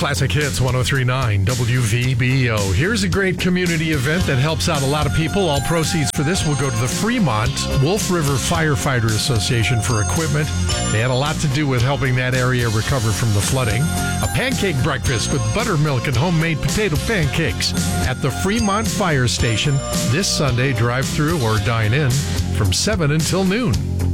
Classic Hits 103.9 WVBO. Here's a great community event that helps out a lot of people. All proceeds for this will go to the Fremont Wolf River Firefighter Association for equipment. They had a lot to do with helping that area recover from the flooding. A pancake breakfast with buttermilk and homemade potato pancakes at the Fremont Fire Station this Sunday. Drive through or dine in from 7 until noon.